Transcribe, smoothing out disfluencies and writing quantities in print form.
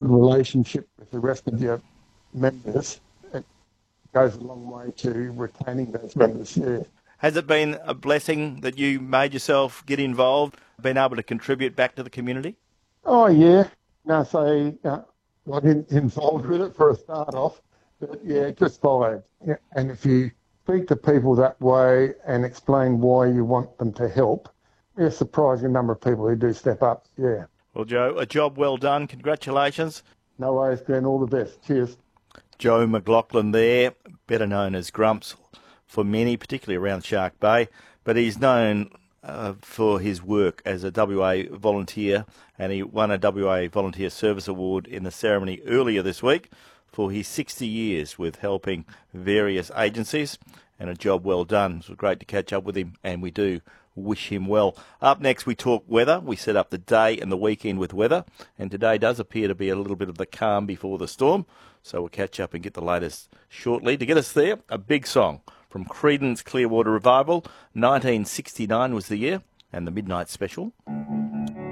good relationship with the rest of your members, it goes a long way to retaining those members. Yeah. Has it been a blessing that you made yourself get involved, been able to contribute back to the community? Oh yeah. No, so I didn't involved with it for a start off, but yeah, it just followed. Yeah. And if you speak to people that way and explain why you want them to help, you're surprised the number of people who do step up. Yeah. Well, Joe, a job well done. Congratulations. No worries, Glenn. All the best. Cheers. Joe McLaughlin there, better known as Grumps for many, particularly around Shark Bay, but he's known for his work as a WA volunteer, and he won a WA Volunteer Service Award in the ceremony earlier this week for his 60 years with helping various agencies, and a job well done. It was great to catch up with him, and we do wish him well. Up next, we talk weather. We set up the day and the weekend with weather, and today does appear to be a little bit of the calm before the storm, so we'll catch up and get the latest shortly. To get us there, a big song from Creedence Clearwater Revival. 1969 was the year, and the Midnight Special.